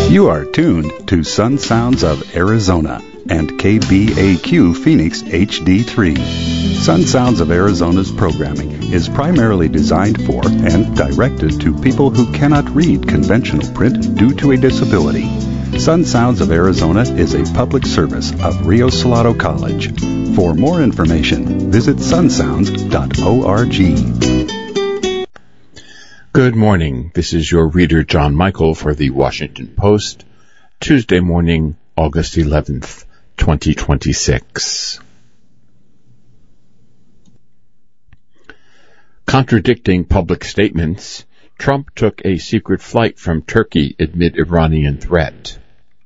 You are tuned to Sun Sounds of Arizona and KBAQ Phoenix HD3. Sun Sounds of Arizona's programming is primarily designed for and directed to people who cannot read conventional print due to a disability. Sun Sounds of Arizona is a public service of Rio Salado College. For more information, visit sunsounds.org. Good morning. This is your reader, John Michael, for the Washington Post, Tuesday morning, August 11th, 2026. Contradicting public statements, Trump took a secret flight from Turkey amid Iranian threat.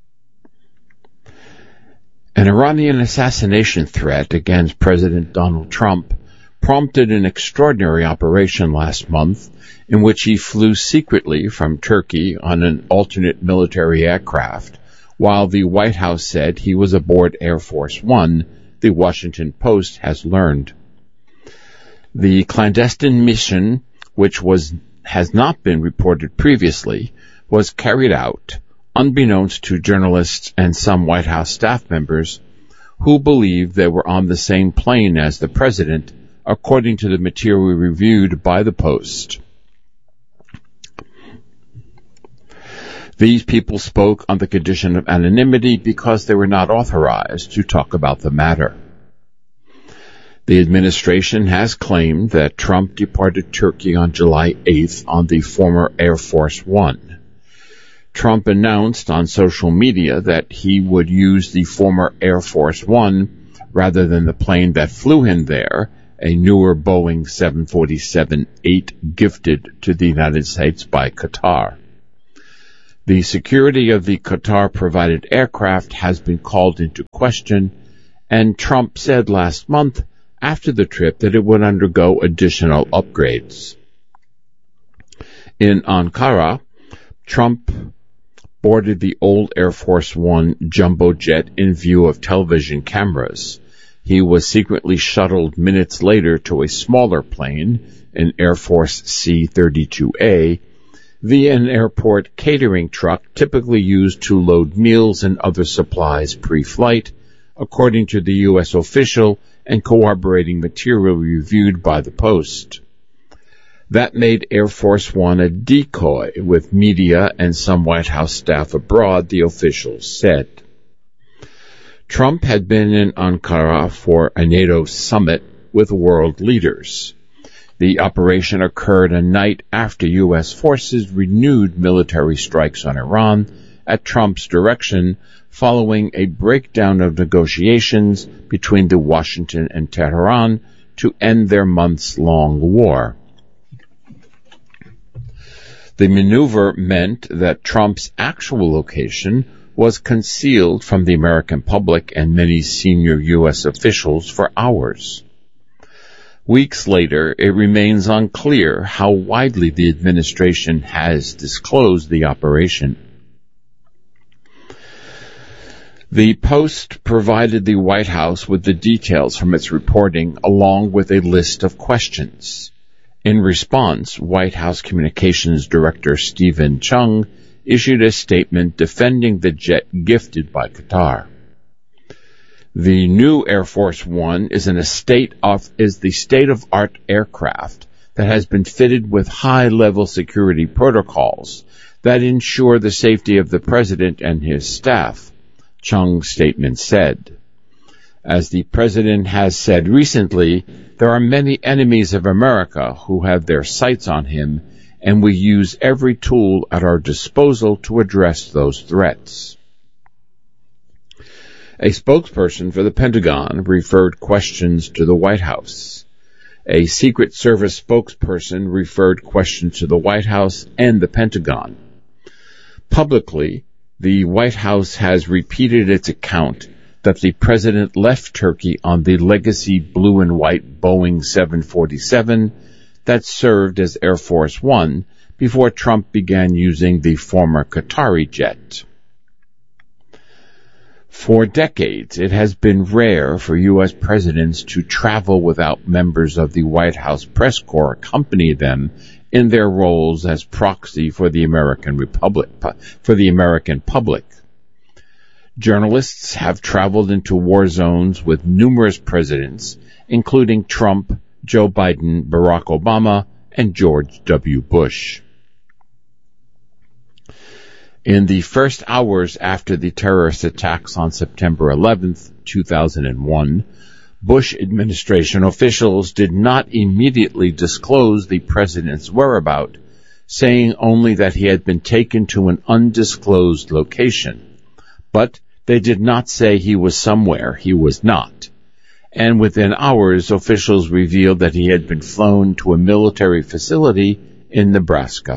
An Iranian assassination threat against President Donald Trump prompted an extraordinary operation last month in which he flew secretly from Turkey on an alternate military aircraft, while the White House said he was aboard Air Force One, the Washington Post has learned. The clandestine mission, which has not been reported previously, was carried out, unbeknownst to journalists and some White House staff members, who believed they were on the same plane as the president, according to the material reviewed by the Post. These people spoke on the condition of anonymity because they were not authorized to talk about the matter. The administration has claimed that Trump departed Turkey on July 8th on the former Air Force One. Trump announced on social media that he would use the former Air Force One rather than the plane that flew him there, a newer Boeing 747-8 gifted to the United States by Qatar. The security of the Qatar-provided aircraft has been called into question, and Trump said last month after the trip that it would undergo additional upgrades. In Ankara, Trump boarded the old Air Force One jumbo jet in view of television cameras. He was secretly shuttled minutes later to a smaller plane, an Air Force C-32A, via an airport catering truck typically used to load meals and other supplies pre-flight, according to the U.S. official and corroborating material reviewed by the Post. That made Air Force One a decoy with media and some White House staff abroad, the officials said. Trump had been in Ankara for a NATO summit with world leaders. The operation occurred a night after U.S. forces renewed military strikes on Iran at Trump's direction following a breakdown of negotiations between Washington and Tehran to end their months-long war. The maneuver meant that Trump's actual location was concealed from the American public and many senior U.S. officials for hours. Weeks later, it remains unclear how widely the administration has disclosed the operation. The Post provided the White House with the details from its reporting along with a list of questions. In response, White House Communications Director Stephen Chung issued a statement defending the jet gifted by Qatar. The new Air Force One is the state-of-art aircraft that has been fitted with high-level security protocols that ensure the safety of the president and his staff, Chung's statement said. As the president has said recently, there are many enemies of America who have their sights on him, and we use every tool at our disposal to address those threats. A spokesperson for the Pentagon referred questions to the White House. A Secret Service spokesperson referred questions to the White House and the Pentagon. Publicly, the White House has repeated its account that the president left Turkey on the legacy blue and white Boeing 747 that served as Air Force One before Trump began using the former Qatari jet. For decades, it has been rare for U.S. presidents to travel without members of the White House press corps accompany them in their roles as proxy for the American public. Journalists have traveled into war zones with numerous presidents, including Trump, Joe Biden, Barack Obama, and George W. Bush. In the first hours after the terrorist attacks on September 11th, 2001, Bush administration officials did not immediately disclose the president's whereabouts, saying only that he had been taken to an undisclosed location. But they did not say he was somewhere he was not. And within hours, officials revealed that he had been flown to a military facility in Nebraska.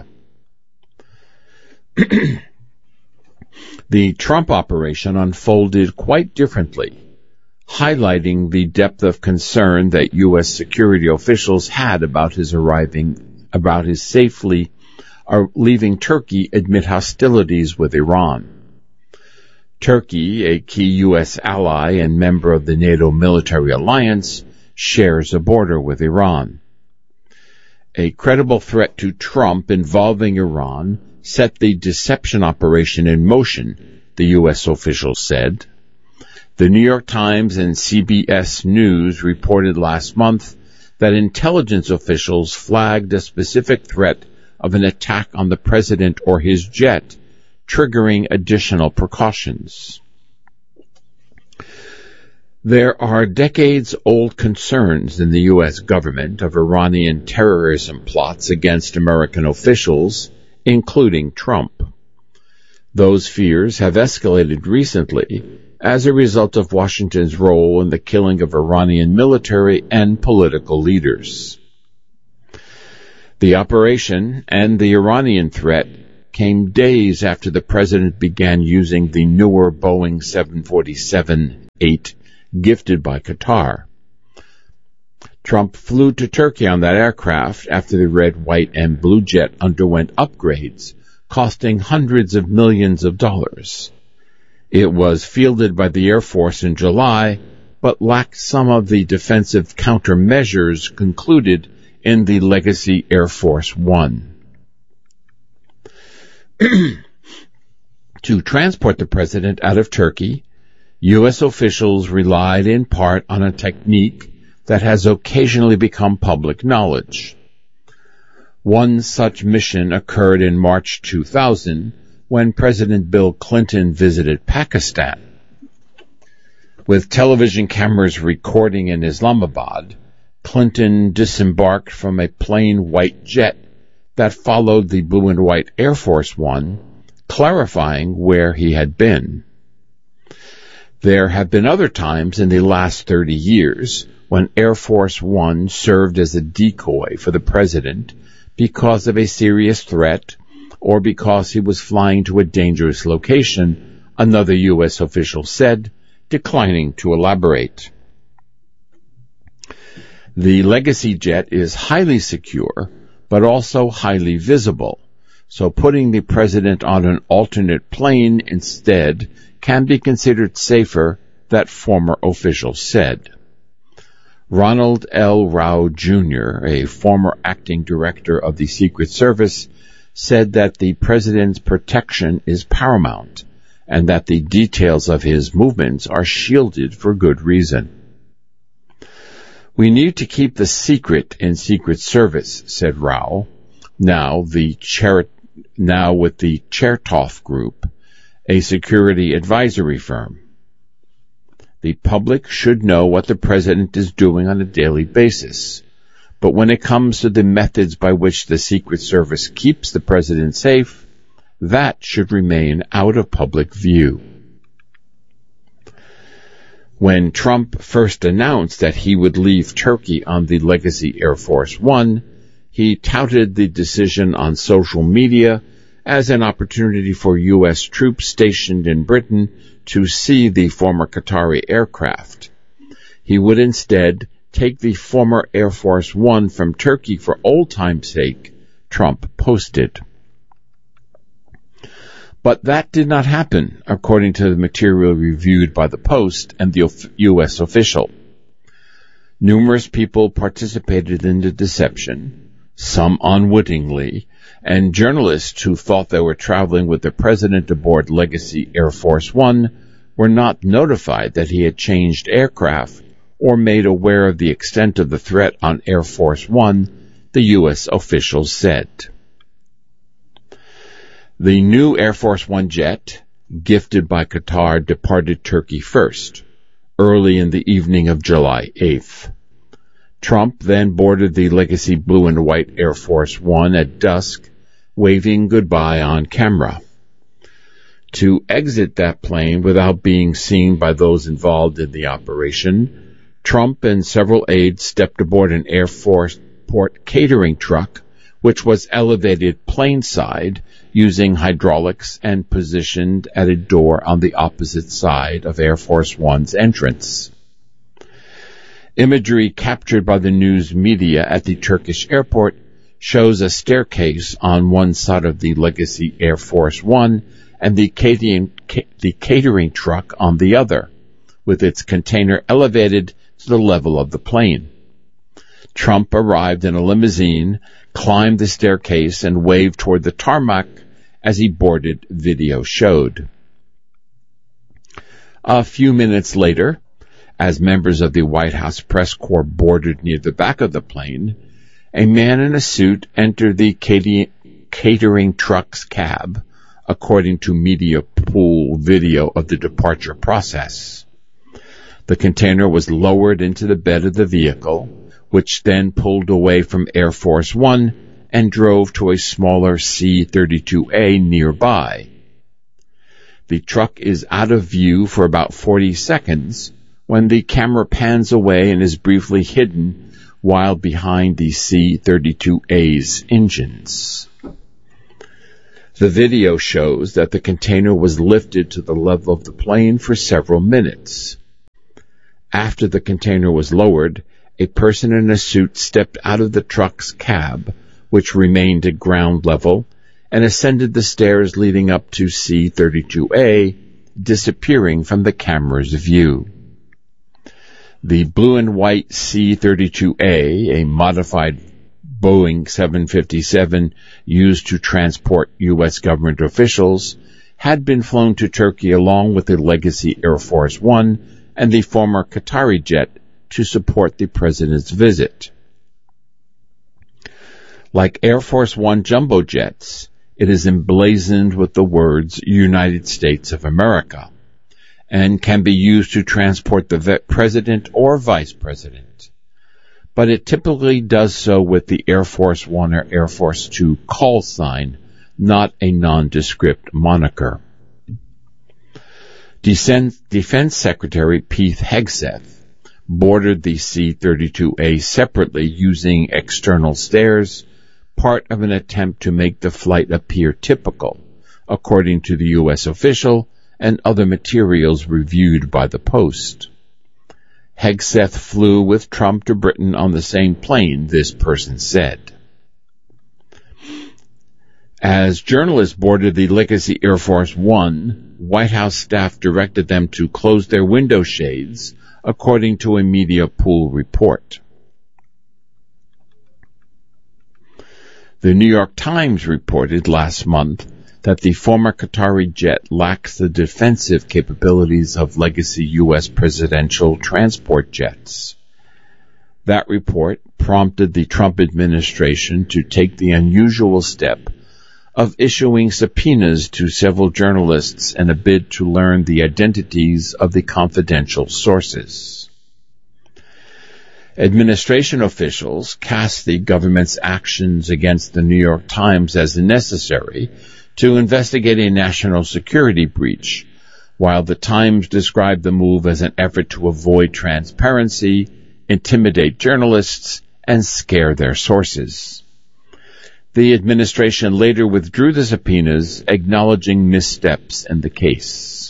The Trump operation unfolded quite differently, highlighting the depth of concern that U.S. security officials had about his safely leaving Turkey amid hostilities with Iran. Turkey, a key U.S. ally and member of the NATO military alliance, shares a border with Iran. A credible threat to Trump involving Iran set the deception operation in motion, the U.S. officials said. The New York Times and CBS News reported last month that intelligence officials flagged a specific threat of an attack on the president or his jet, triggering additional precautions. There are decades-old concerns in the U.S. government of Iranian terrorism plots against American officials, including Trump. Those fears have escalated recently as a result of Washington's role in the killing of Iranian military and political leaders. The operation and the Iranian threat came days after the president began using the newer Boeing 747-8 gifted by Qatar. Trump flew to Turkey on that aircraft after the red, white, and blue jet underwent upgrades, costing hundreds of millions of dollars. It was fielded by the Air Force in July, but lacked some of the defensive countermeasures concluded in the legacy Air Force One. To transport the president out of Turkey, U.S. officials relied in part on a technique that has occasionally become public knowledge. One such mission occurred in March 2000 when President Bill Clinton visited Pakistan. With television cameras recording in Islamabad, Clinton disembarked from a plain white jet that followed the blue and white Air Force One, clarifying where he had been. There have been other times in the last 30 years when Air Force One served as a decoy for the president because of a serious threat or because he was flying to a dangerous location, another U.S. official said, declining to elaborate. The Legacy jet is highly secure, but also highly visible, so putting the president on an alternate plane instead can be considered safer, that former official said. Ronald L. Rao, Jr., a former acting director of the Secret Service, said that the president's protection is paramount and that the details of his movements are shielded for good reason. We need to keep the secret in Secret Service, said Rao, now with the Chertoff Group, a security advisory firm. The public should know what the president is doing on a daily basis. But when it comes to the methods by which the Secret Service keeps the president safe, that should remain out of public view. When Trump first announced that he would leave Turkey on the Legacy Air Force One, he touted the decision on social media as an opportunity for U.S. troops stationed in Britain to see the former Qatari aircraft. He would instead take the former Air Force One from Turkey for old time's sake, Trump posted. But that did not happen, according to the material reviewed by the Post and the U.S. official. Numerous people participated in the deception, some unwittingly, and journalists who thought they were traveling with the president aboard Legacy Air Force One were not notified that he had changed aircraft or made aware of the extent of the threat on Air Force One, the U.S. officials said. The new Air Force One jet, gifted by Qatar, departed Turkey first, early in the evening of July 8th. Trump then boarded the Legacy Blue and White Air Force One at dusk, waving goodbye on camera. To exit that plane without being seen by those involved in the operation, Trump and several aides stepped aboard an Air Force port catering truck, which was elevated planeside using hydraulics and positioned at a door on the opposite side of Air Force One's entrance. Imagery captured by the news media at the Turkish airport shows a staircase on one side of the Legacy Air Force One and the catering truck on the other, with its container elevated to the level of the plane. Trump arrived in a limousine, climbed the staircase, and waved toward the tarmac as he boarded, video showed. A few minutes later, as members of the White House press corps boarded near the back of the plane, a man in a suit entered the catering truck's cab, according to media pool video of the departure process. The container was lowered into the bed of the vehicle, which then pulled away from Air Force One and drove to a smaller C-32A nearby. The truck is out of view for about 40 seconds when the camera pans away and is briefly hidden while behind the C-32A's engines. The video shows that the container was lifted to the level of the plane for several minutes. After the container was lowered, a person in a suit stepped out of the truck's cab, which remained at ground level, and ascended the stairs leading up to C-32A, disappearing from the camera's view. The blue and white C-32A, a modified Boeing 757 used to transport U.S. government officials, had been flown to Turkey along with the Legacy Air Force One and the former Qatari jet to support the president's visit. Like Air Force One jumbo jets, it is emblazoned with the words United States of America and can be used to transport the president or vice president. But it typically does so with the Air Force One or Air Force Two call sign, not a nondescript moniker. Defense Secretary Pete Hegseth boarded the C-32A separately using external stairs, part of an attempt to make the flight appear typical, according to the U.S. official and other materials reviewed by the Post. Hegseth flew with Trump to Britain on the same plane, this person said. As journalists boarded the Legacy Air Force One, White House staff directed them to close their window shades, according to a media pool report. The New York Times reported last month that the former Qatari jet lacks the defensive capabilities of legacy U.S. presidential transport jets. That report prompted the Trump administration to take the unusual step of issuing subpoenas to several journalists in a bid to learn the identities of the confidential sources. Administration officials cast the government's actions against the New York Times as necessary to investigate a national security breach, while the Times described the move as an effort to avoid transparency, intimidate journalists, and scare their sources. The administration later withdrew the subpoenas, acknowledging missteps in the case.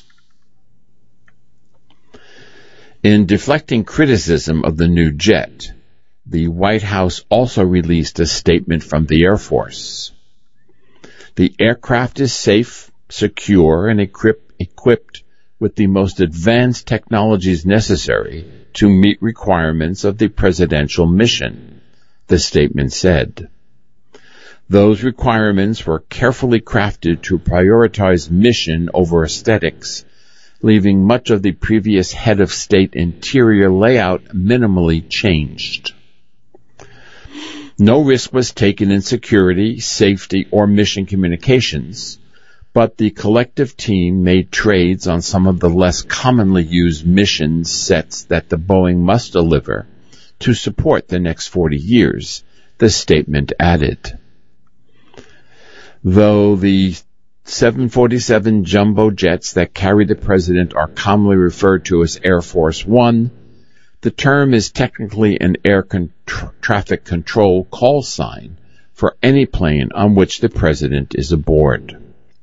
In deflecting criticism of the new jet, the White House also released a statement from the Air Force. The aircraft is safe, secure, and equipped with the most advanced technologies necessary to meet requirements of the presidential mission, the statement said. Those requirements were carefully crafted to prioritize mission over aesthetics, leaving much of the previous head of state interior layout minimally changed. No risk was taken in security, safety, or mission communications, but the collective team made trades on some of the less commonly used mission sets that the Boeing must deliver to support the next 40 years, the statement added. Though the 747 jumbo jets that carry the president are commonly referred to as Air Force One, the term is technically an air traffic control call sign for any plane on which the president is aboard.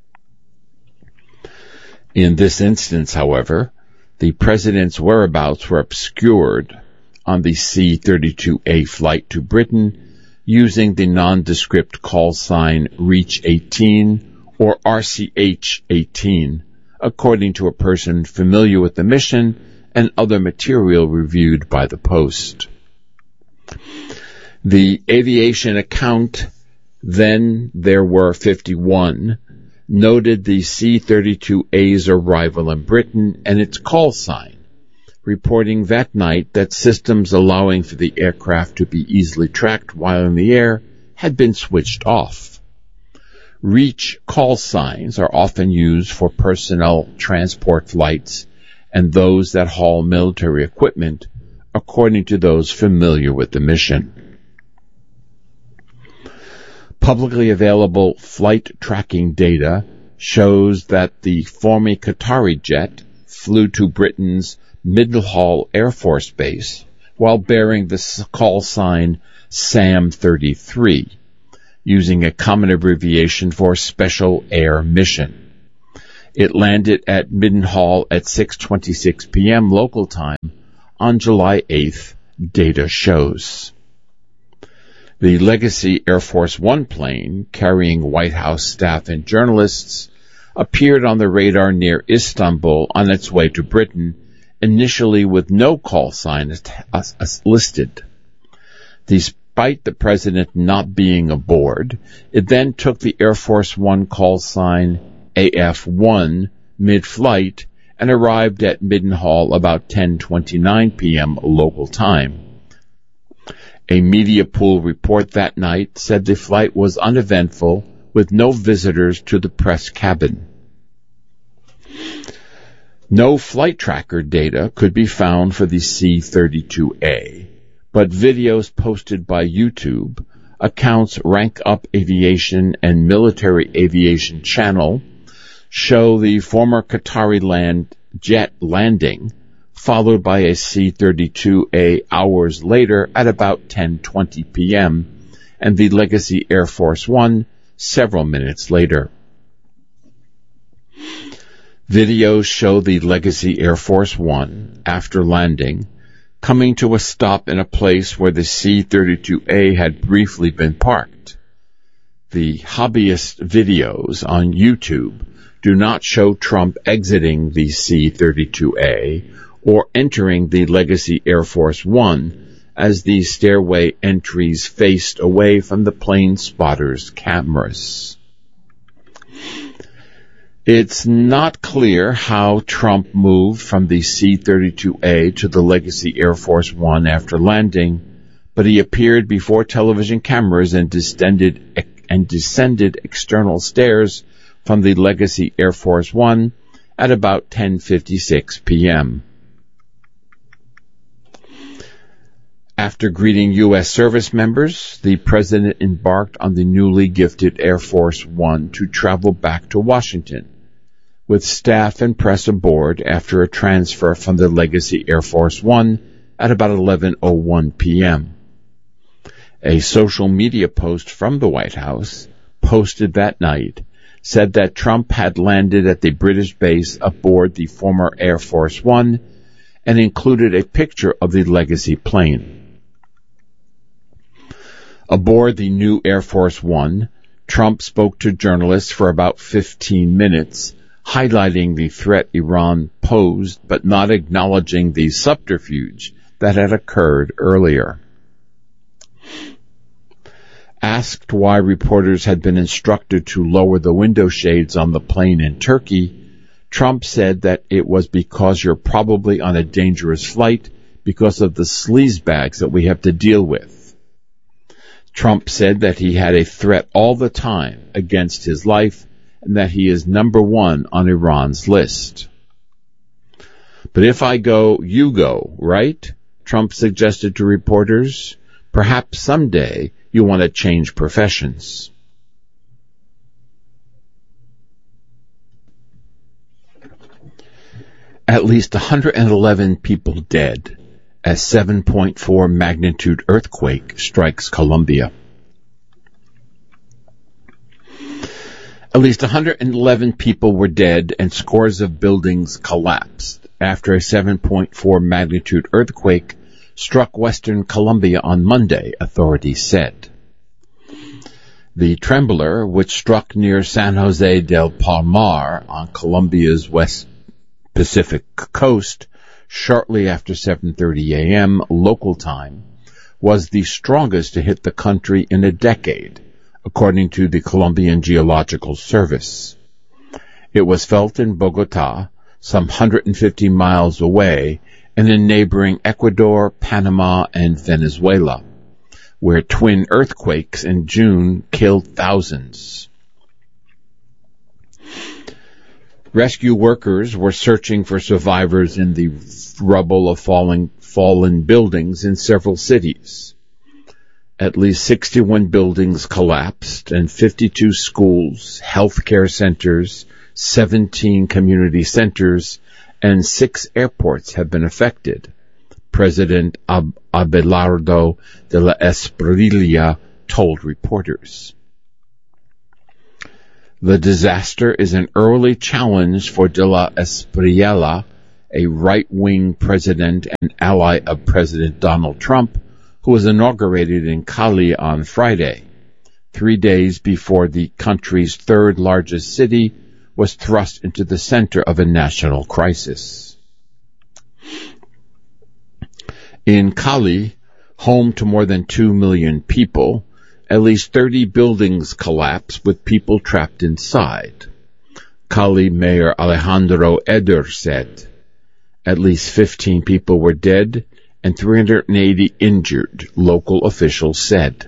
In this instance, however, the president's whereabouts were obscured on the C-32A flight to Britain using the nondescript call sign Reach 18 or RCH 18, according to a person familiar with the mission and other material reviewed by the Post. The aviation account, then there were 51, noted the C-32A's arrival in Britain and its call sign, reporting that night that systems allowing for the aircraft to be easily tracked while in the air had been switched off. Reach call signs are often used for personnel transport flights and those that haul military equipment, according to those familiar with the mission. Publicly available flight tracking data shows that the former Qatari jet flew to Britain's Middlehall Air Force Base while bearing the call sign SAM-33, using a common abbreviation for Special Air Mission. It landed at Middlehall at 6:26 p.m. local time on July 8th, data shows. The Legacy Air Force One plane, carrying White House staff and journalists, appeared on the radar near Istanbul on its way to Britain, initially with no call sign listed. Despite the president not being aboard, it then took the Air Force One call sign AF-1 mid-flight and arrived at Middlehall about 10:29 p.m. local time. A media pool report that night said the flight was uneventful with no visitors to the press cabin. No flight tracker data could be found for the C-32A, but videos posted by YouTube, accounts Rank Up Aviation and Military Aviation Channel show the former Qatari jet landing, followed by a C-32A hours later at about 10:20 p.m., and the Legacy Air Force One several minutes later. Videos show the Legacy Air Force One, after landing, coming to a stop in a place where the C-32A had briefly been parked. The hobbyist videos on YouTube do not show Trump exiting the C-32A or entering the Legacy Air Force One as the stairway entries faced away from the plane spotters' cameras. It's not clear how Trump moved from the C-32A to the Legacy Air Force One after landing, but he appeared before television cameras and descended external stairs from the Legacy Air Force One at about 10:56 p.m. After greeting U.S. service members, the president embarked on the newly gifted Air Force One to travel back to Washington, with staff and press aboard after a transfer from the Legacy Air Force One at about 11:01 p.m. A social media post from the White House, posted that night, said that Trump had landed at the British base aboard the former Air Force One and included a picture of the Legacy plane. Aboard the new Air Force One, Trump spoke to journalists for about 15 minutes, highlighting the threat Iran posed but not acknowledging the subterfuge that had occurred earlier. Asked why reporters had been instructed to lower the window shades on the plane in Turkey, Trump said that it was because you're probably on a dangerous flight because of the sleazebags that we have to deal with. Trump said that he had a threat all the time against his life and that he is number one on Iran's list. But if I go, you go, right? Trump suggested to reporters. Perhaps someday you want to change professions. At least 111 people dead as 7.4 magnitude earthquake strikes Colombia. At least 111 people were dead and scores of buildings collapsed after a 7.4 magnitude earthquake struck western Colombia on Monday, authorities said. The trembler, which struck near San Jose del Palmar on Colombia's West Pacific coast shortly after 7:30 a.m. local time, was the strongest to hit the country in a decade, according to the Colombian Geological Service. It was felt in Bogota, some 150 miles away, and in neighboring Ecuador, Panama, and Venezuela, where twin earthquakes in June killed thousands. Rescue workers were searching for survivors in the rubble of fallen buildings in several cities. At least 61 buildings collapsed and 52 schools, healthcare centers, 17 community centers, and 6 airports have been affected, President Abelardo de la Espriella told reporters. The disaster is an early challenge for de la Espriella, a right-wing president and ally of President Donald Trump, who was inaugurated in Cali on Friday, 3 days before the country's third-largest city was thrust into the center of a national crisis. In Cali, home to more than 2 million people, at least 30 buildings collapsed with people trapped inside. Cali Mayor Alejandro Eder said at least 15 people were dead and 380 injured, local officials said.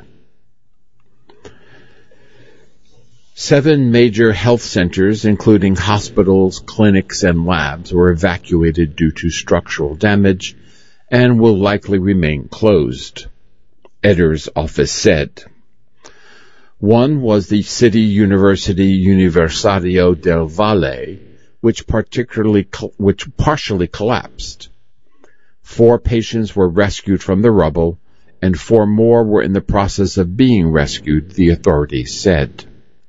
7 major health centers, including hospitals, clinics, and labs, were evacuated due to structural damage and will likely remain closed, Eder's office said. One was the City University Universitario del Valle, which partially collapsed. 4 patients were rescued from the rubble, and 4 more were in the process of being rescued, the authorities said.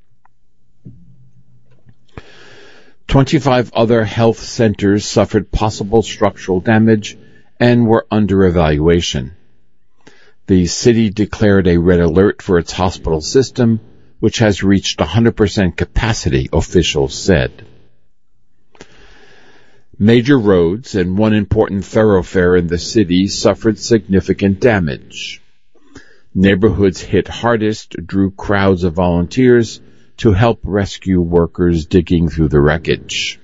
25 other health centers suffered possible structural damage and were under evaluation. The city declared a red alert for its hospital system, which has reached 100% capacity, officials said. Major roads and one important thoroughfare in the city suffered significant damage. Neighborhoods hit hardest drew crowds of volunteers to help rescue workers digging through the wreckage.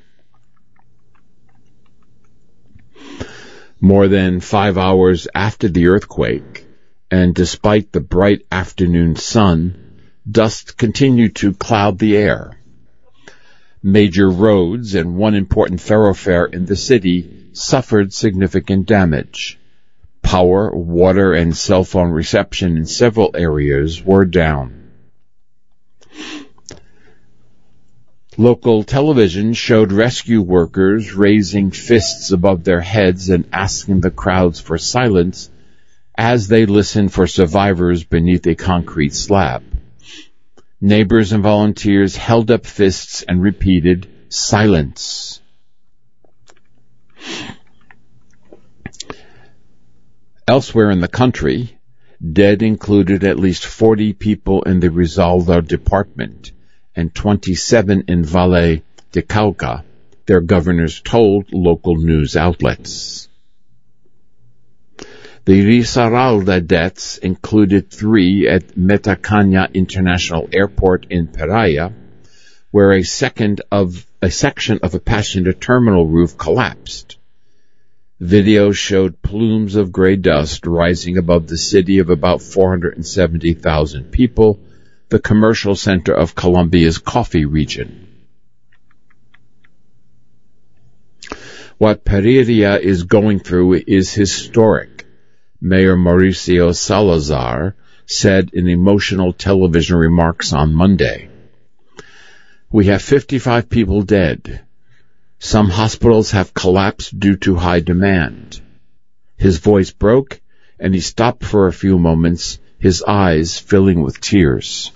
More than 5 hours after the earthquake, and despite the bright afternoon sun, dust continued to cloud the air. Major roads and one important thoroughfare in the city suffered significant damage. Power, water, and cell phone reception in several areas were down. Local television showed rescue workers raising fists above their heads and asking the crowds for silence as they listened for survivors beneath a concrete slab. Neighbors and volunteers held up fists and repeated, "Silence." Elsewhere in the country, dead included at least 40 people in the Rizalda department and 27 in Valle de Cauca, their governors told local news outlets. The Risaralda deaths included 3 at Metacaña International Airport in Pereira, where a section of a passenger terminal roof collapsed. Video showed plumes of gray dust rising above the city of about 470,000 people, the commercial center of Colombia's coffee region. What Pereira is going through is historic, Mayor Mauricio Salazar said in emotional television remarks on Monday. We have 55 people dead. Some hospitals have collapsed due to high demand. His voice broke, and he stopped for a few moments, his eyes filling with tears.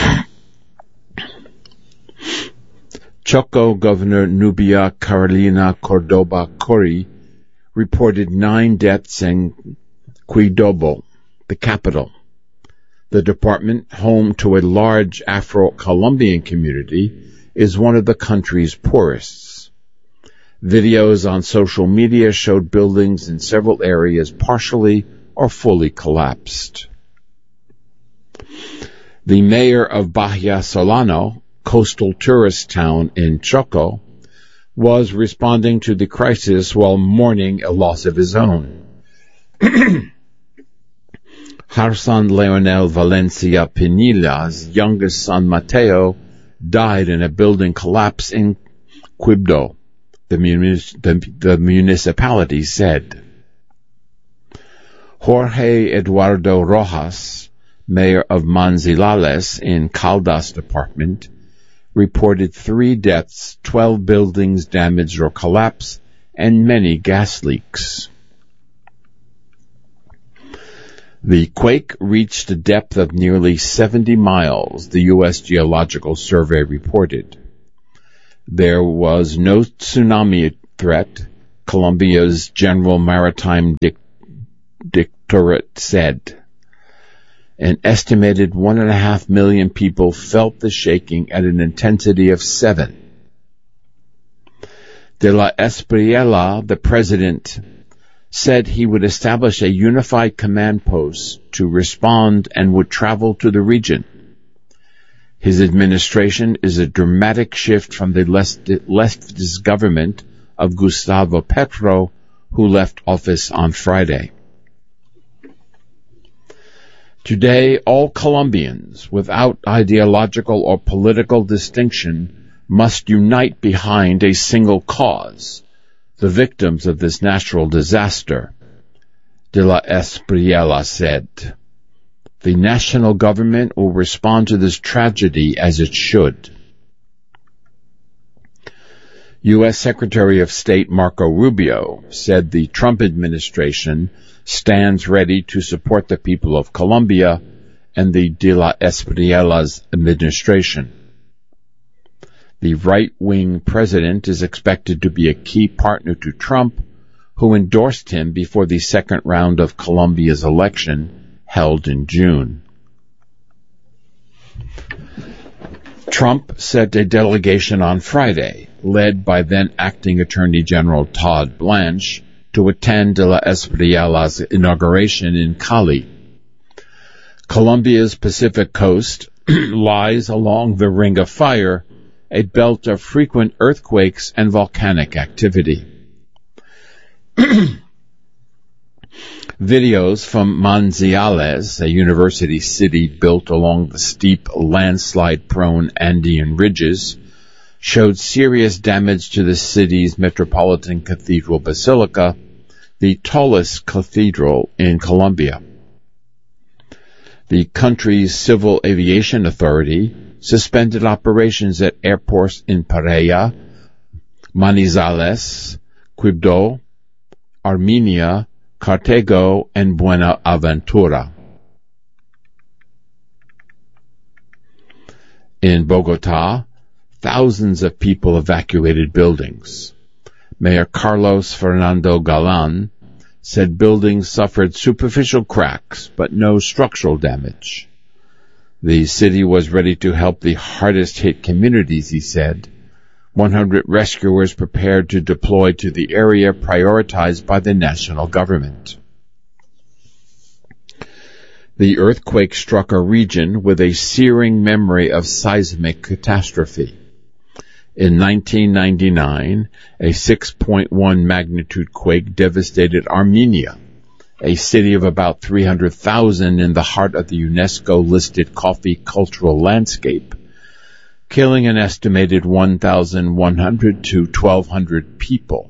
Choco Governor Nubia Carolina Cordoba Cori reported 9 deaths in Quibdó, the capital. The department, home to a large Afro-Colombian community, is one of the country's poorest. Videos on social media showed buildings in several areas partially or fully collapsed. The mayor of Bahia Solano, coastal tourist town in Choco, was responding to the crisis while mourning a loss of his own. Harsan Leonel Valencia Pinilla's youngest son Mateo died in a building collapse in Quibdó, the municipality said. Jorge Eduardo Rojas, mayor of Manzanillas in Caldas department, reported 3 deaths, 12 buildings damaged or collapsed, and many gas leaks. The quake reached a depth of nearly 70 miles, the U.S. Geological Survey reported. There was no tsunami threat, Colombia's General Maritime Directorate said. An estimated 1.5 million people felt the shaking at an intensity of 7. De la Espriella, the president, said he would establish a unified command post to respond and would travel to the region. His administration is a dramatic shift from the leftist government of Gustavo Petro, who left office on Friday. Today, all Colombians, without ideological or political distinction, must unite behind a single cause, the victims of this natural disaster, De la Espriella said. The national government will respond to this tragedy as it should. U.S. Secretary of State Marco Rubio said the Trump administration stands ready to support the people of Colombia and the De la Espriella's administration. The right-wing president is expected to be a key partner to Trump, who endorsed him before the second round of Colombia's election held in June. Trump sent a delegation on Friday, led by then-acting Attorney General Todd Blanche, to attend De la Espriella's inauguration in Cali. Colombia's Pacific coast lies along the Ring of Fire, a belt of frequent earthquakes and volcanic activity. Videos from Manizales, a university city built along the steep, landslide-prone Andean ridges, showed serious damage to the city's Metropolitan Cathedral Basilica, the tallest cathedral in Colombia. The country's Civil Aviation Authority suspended operations at airports in Pereira, Manizales, Quibdó, Armenia, Cartago, and Buenaventura. In Bogotá, thousands of people evacuated buildings. Mayor Carlos Fernando Galán said buildings suffered superficial cracks, but no structural damage. The city was ready to help the hardest-hit communities, he said. 100 rescuers prepared to deploy to the area prioritized by the national government. The earthquake struck a region with a searing memory of seismic catastrophe. In 1999, a 6.1 magnitude quake devastated Armenia, a city of about 300,000 in the heart of the UNESCO-listed coffee cultural landscape, killing an estimated 1,100 to 1,200 people.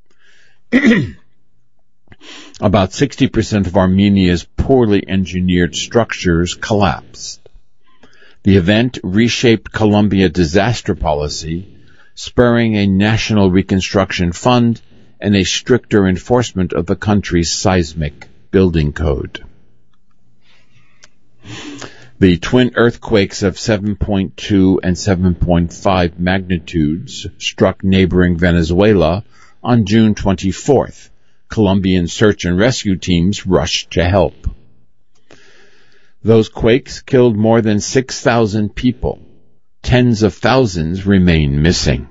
About 60% of Armenia's poorly engineered structures collapsed. The event reshaped Colombia disaster policy, spurring a national reconstruction fund and a stricter enforcement of the country's seismic building code. The twin earthquakes of 7.2 and 7.5 magnitudes struck neighboring Venezuela on June 24th. Colombian search and rescue teams rushed to help. Those quakes killed more than 6,000 people. Tens of thousands remain missing.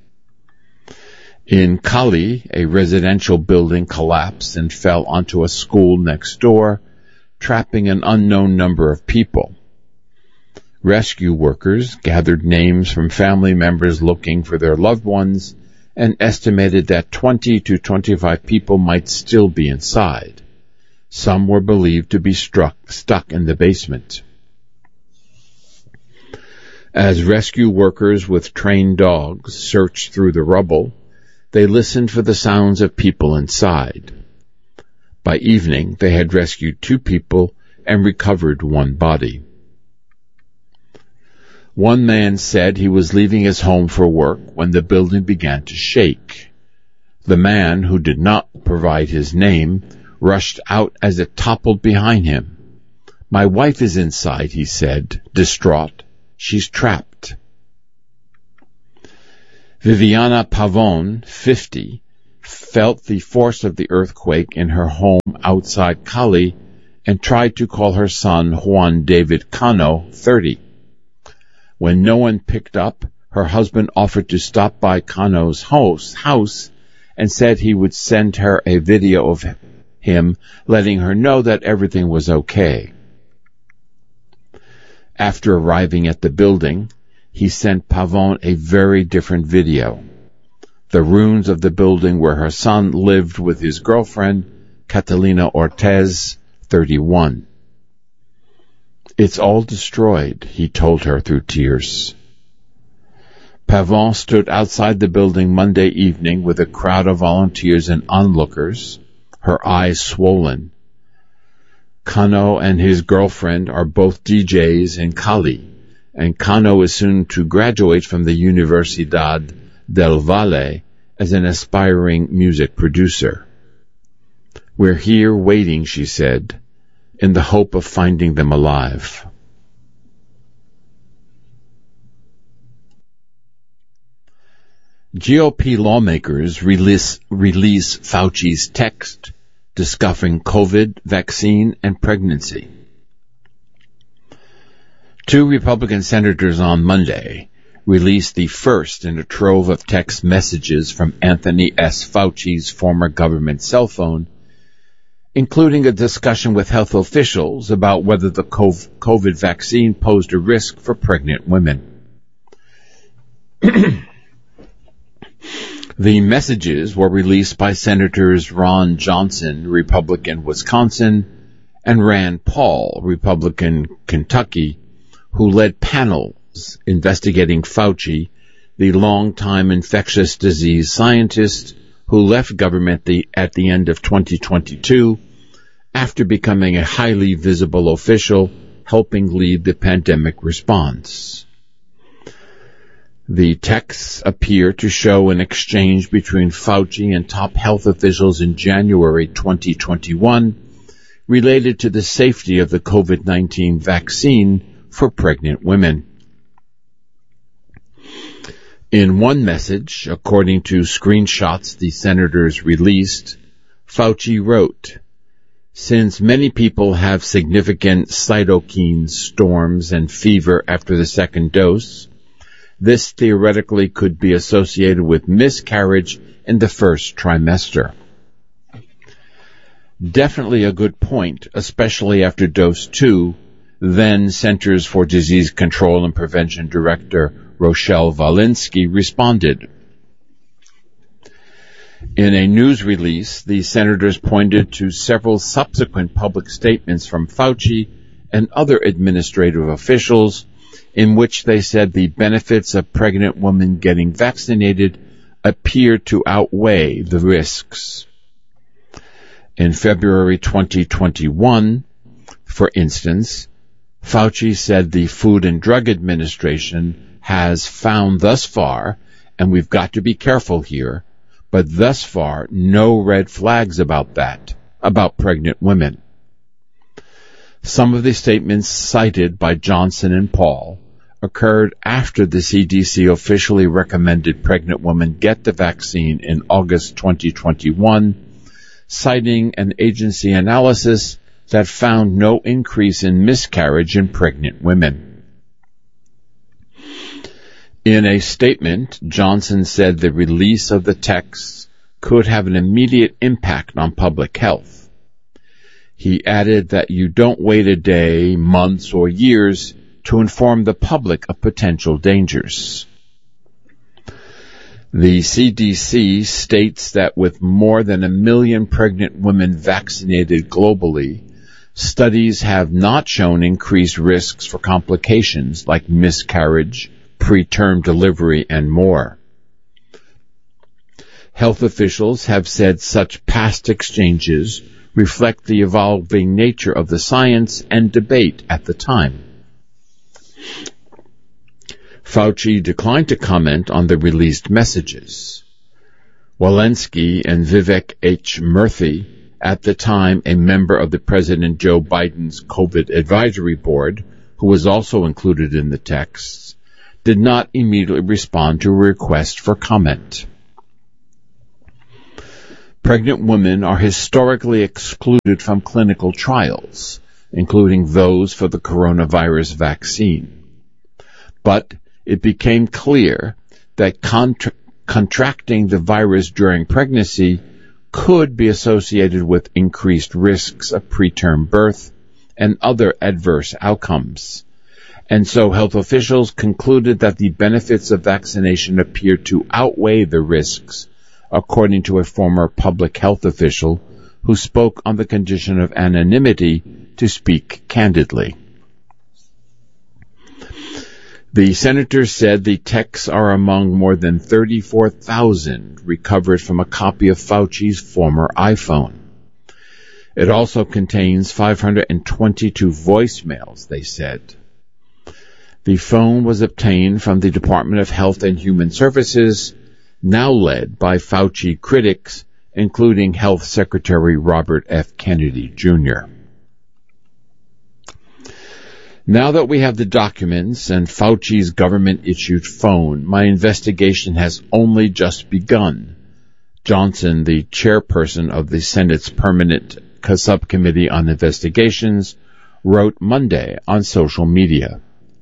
In Cali, a residential building collapsed and fell onto a school next door, trapping an unknown number of people. Rescue workers gathered names from family members looking for their loved ones and estimated that 20 to 25 people might still be inside. Some were believed to be stuck in the basement. As rescue workers with trained dogs searched through the rubble, they listened for the sounds of people inside. By evening, they had rescued 2 people and recovered 1 body. One man said he was leaving his home for work when the building began to shake. The man, who did not provide his name, rushed out as it toppled behind him. "My wife is inside," he said, distraught. "She's trapped." Viviana Pavon, 50, felt the force of the earthquake in her home outside Cali and tried to call her son Juan David Cano, 30. When no one picked up, her husband offered to stop by Cano's house and said he would send her a video of him, letting her know that everything was okay. After arriving at the building, he sent Pavon a very different video. The ruins of the building where her son lived with his girlfriend, Catalina Ortez, 31. "It's all destroyed," he told her through tears. Pavon stood outside the building Monday evening with a crowd of volunteers and onlookers, her eyes swollen. Cano and his girlfriend are both DJs in Cali, and Cano is soon to graduate from the Universidad del Valle as an aspiring music producer. "We're here waiting," she said, in the hope of finding them alive. GOP lawmakers release Fauci's text discussing COVID, vaccine, and pregnancy. 2 Republican senators on Monday released the first in a trove of text messages from Anthony S. Fauci's former government cell phone, including a discussion with health officials about whether the COVID vaccine posed a risk for pregnant women. The messages were released by Senators Ron Johnson, Republican, Wisconsin, and Rand Paul, Republican, Kentucky, who led panels investigating Fauci, the longtime infectious disease scientist who left government at the end of 2022 after becoming a highly visible official helping lead the pandemic response. The texts appear to show an exchange between Fauci and top health officials in January 2021 related to the safety of the COVID-19 vaccine for pregnant women. In one message, according to screenshots the senators released, Fauci wrote, "Since many people have significant cytokine storms and fever after the second dose, this theoretically could be associated with miscarriage in the first trimester." Definitely a good point, especially after dose 2, then Centers for Disease Control and Prevention Director Rochelle Walensky responded. In a news release, the senators pointed to several subsequent public statements from Fauci and other administrative officials in which they said the benefits of pregnant women getting vaccinated appear to outweigh the risks. In February 2021, for instance, Fauci said the Food and Drug Administration has found thus far, and we've got to be careful here, but thus far no red flags about pregnant women. Some of the statements cited by Johnson and Paul occurred after the CDC officially recommended pregnant women get the vaccine in August 2021, citing an agency analysis that found no increase in miscarriage in pregnant women. In a statement, Johnson said the release of the texts could have an immediate impact on public health. He added that you don't wait a day, months, or years to inform the public of potential dangers. The CDC states that with more than 1 million pregnant women vaccinated globally, studies have not shown increased risks for complications like miscarriage, preterm delivery, and more. Health officials have said such past exchanges reflect the evolving nature of the science and debate at the time. Fauci declined to comment on the released messages. Walensky and Vivek H. Murthy, at the time a member of the President Joe Biden's COVID advisory board, who was also included in the texts, did not immediately respond to a request for comment. Pregnant women are historically excluded from clinical trials, including those for the coronavirus vaccine. But it became clear that contracting the virus during pregnancy could be associated with increased risks of preterm birth and other adverse outcomes. And so health officials concluded that the benefits of vaccination appeared to outweigh the risks, according to a former public health official who spoke on the condition of anonymity to speak candidly. The senators said the texts are among more than 34,000 recovered from a copy of Fauci's former iPhone. It also contains 522 voicemails, they said. The phone was obtained from the Department of Health and Human Services, now led by Fauci critics, including Health Secretary Robert F. Kennedy, Jr. Now that we have the documents and Fauci's government-issued phone, my investigation has only just begun. Johnson, the chairperson of the Senate's Permanent Subcommittee on Investigations, wrote Monday on social media.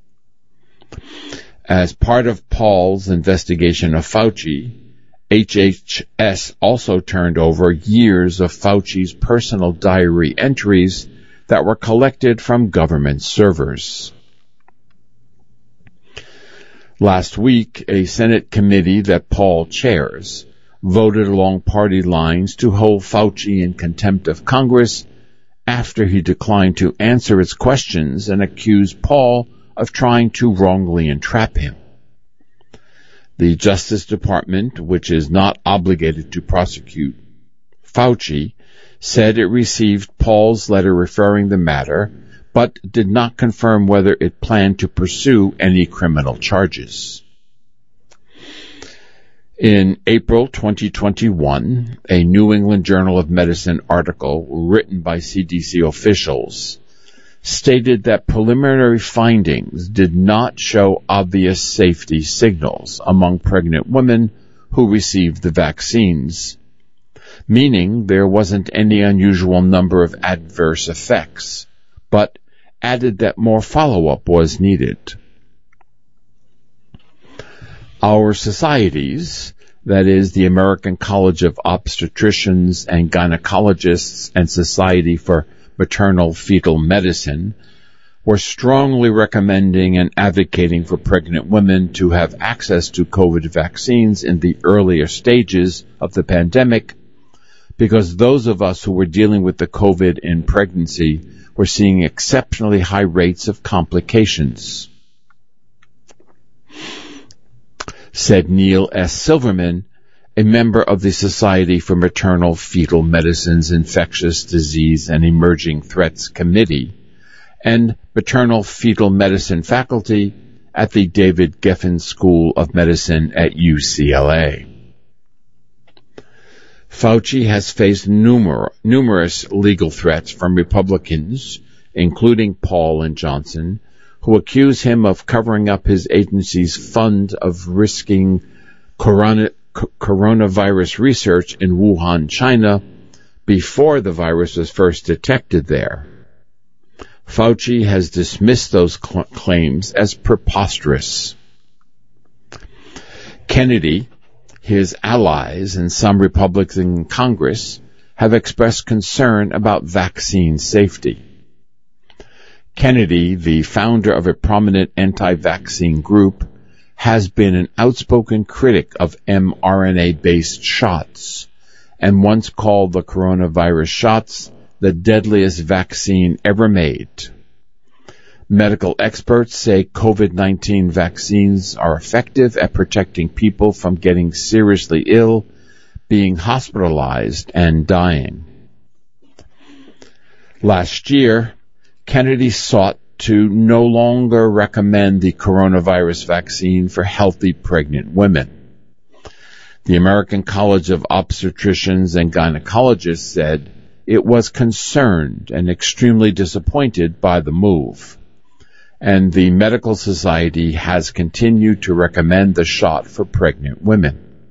As part of Paul's investigation of Fauci, HHS also turned over years of Fauci's personal diary entries that were collected from government servers. Last week, a Senate committee that Paul chairs voted along party lines to hold Fauci in contempt of Congress after he declined to answer its questions and accused Paul of trying to wrongly entrap him. The Justice Department, which is not obligated to prosecute Fauci, said it received Paul's letter referring the matter, but did not confirm whether it planned to pursue any criminal charges. In April 2021, a New England Journal of Medicine article written by CDC officials stated that preliminary findings did not show obvious safety signals among pregnant women who received the vaccines, meaning there wasn't any unusual number of adverse effects, but added that more follow-up was needed. Our societies, that is, the American College of Obstetricians and Gynecologists and Society for Maternal Fetal Medicine, were strongly recommending and advocating for pregnant women to have access to COVID vaccines in the earlier stages of the pandemic, because those of us who were dealing with the COVID in pregnancy were seeing exceptionally high rates of complications. Said Neil S. Silverman, a member of the Society for Maternal Fetal Medicine's Infectious Disease and Emerging Threats Committee and Maternal Fetal Medicine faculty at the David Geffen School of Medicine at UCLA. Fauci has faced numerous legal threats from Republicans, including Paul and Johnson, who accuse him of covering up his agency's fund of risking coronavirus research in Wuhan, China, before the virus was first detected there. Fauci has dismissed those claims as preposterous. Kennedy, his allies, and some Republicans in Congress have expressed concern about vaccine safety. Kennedy, the founder of a prominent anti-vaccine group, has been an outspoken critic of mRNA-based shots and once called the coronavirus shots the deadliest vaccine ever made. Medical experts say COVID-19 vaccines are effective at protecting people from getting seriously ill, being hospitalized, and dying. Last year, Kennedy sought to no longer recommend the coronavirus vaccine for healthy pregnant women. The American College of Obstetricians and Gynecologists said it was concerned and extremely disappointed by the move, and the medical society has continued to recommend the shot for pregnant women.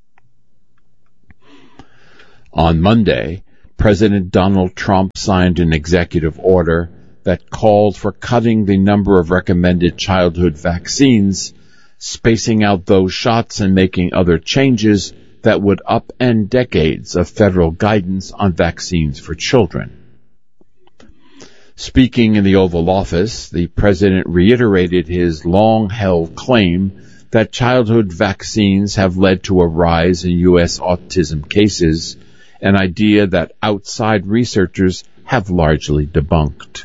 On Monday, President Donald Trump signed an executive order that called for cutting the number of recommended childhood vaccines, spacing out those shots and making other changes that would upend decades of federal guidance on vaccines for children. Speaking in the Oval Office, the president reiterated his long-held claim that childhood vaccines have led to a rise in U.S. autism cases, an idea that outside researchers have largely debunked.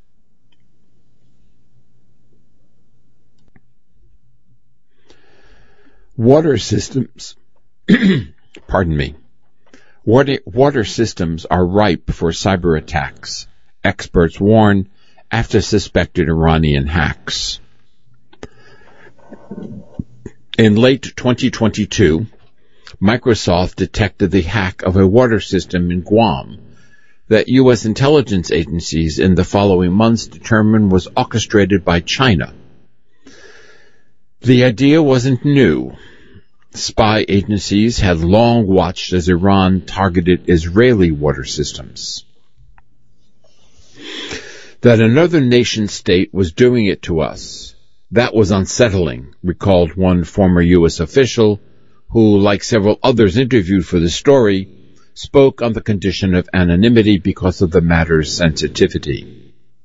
Water systems, Water systems are ripe for cyber attacks, experts warn, after suspected Iranian hacks. In late 2022, Microsoft detected the hack of a water system in Guam that U.S. intelligence agencies in the following months determined was orchestrated by China. The idea wasn't new. Spy agencies had long watched as Iran targeted Israeli water systems. That another nation-state was doing it to us, that was unsettling, recalled one former U.S. official who, like several others interviewed for the story, spoke on the condition of anonymity because of the matter's sensitivity.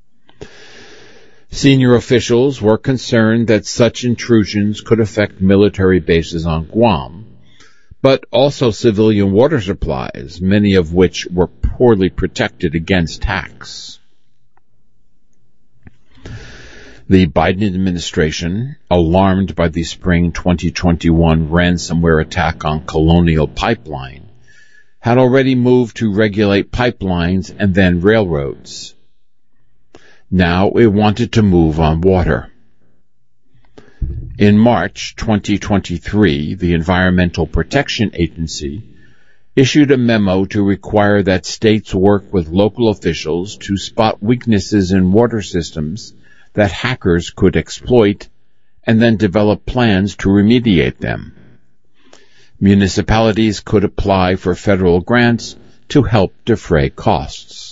Senior officials were concerned that such intrusions could affect military bases on Guam, but also civilian water supplies, many of which were poorly protected against hacks. The Biden administration, alarmed by the spring 2021 ransomware attack on Colonial Pipeline, had already moved to regulate pipelines and then railroads. Now it wanted to move on water. In March 2023, the Environmental Protection Agency issued a memo to require that states work with local officials to spot weaknesses in water systems that hackers could exploit and then develop plans to remediate them. Municipalities could apply for federal grants to help defray costs.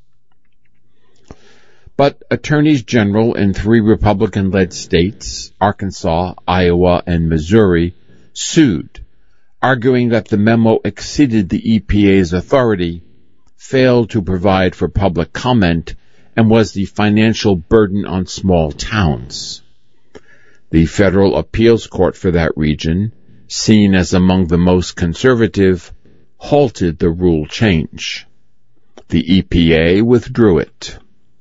But attorneys general in 3 Republican-led states, Arkansas, Iowa, and Missouri, sued, arguing that the memo exceeded the EPA's authority, failed to provide for public comment, and was the financial burden on small towns. The Federal Appeals Court for that region, seen as among the most conservative, halted the rule change. The EPA withdrew it.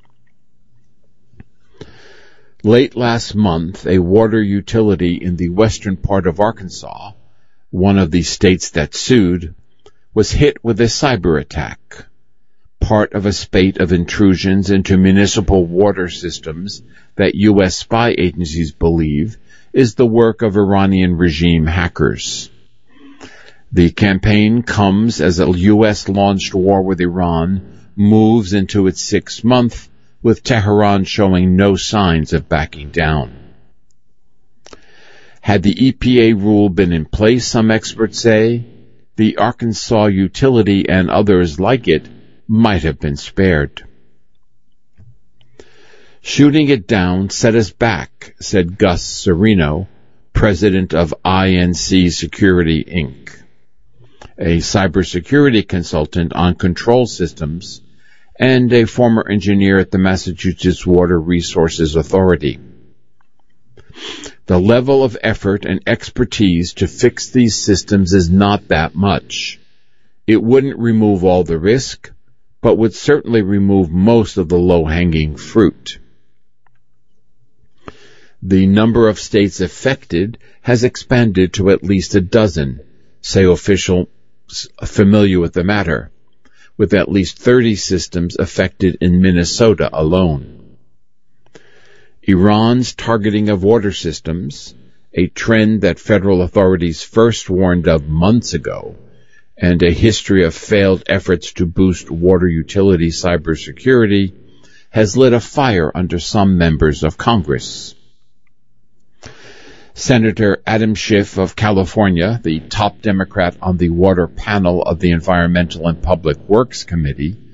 Late last month, a water utility in the western part of Arkansas, one of the states that sued, was hit with a cyber attack, part of a spate of intrusions into municipal water systems that U.S. spy agencies believe is the work of Iranian regime hackers. The campaign comes as a U.S.-launched war with Iran moves into its 6th month, with Tehran showing no signs of backing down. Had the EPA rule been in place, some experts say, the Arkansas utility and others like it might have been spared. Shooting it down set us back, said Gus Serino, president of INC Security, Inc., a cybersecurity consultant on control systems and a former engineer at the Massachusetts Water Resources Authority. The level of effort and expertise to fix these systems is not that much. It wouldn't remove all the risk, but would certainly remove most of the low-hanging fruit. The number of states affected has expanded to at least a dozen, say officials familiar with the matter, with at least 30 systems affected in Minnesota alone. Iran's targeting of water systems, a trend that federal authorities first warned of months ago, and a history of failed efforts to boost water utility cybersecurity, has lit a fire under some members of Congress. Senator Adam Schiff of California, the top Democrat on the water panel of the Environmental and Public Works Committee,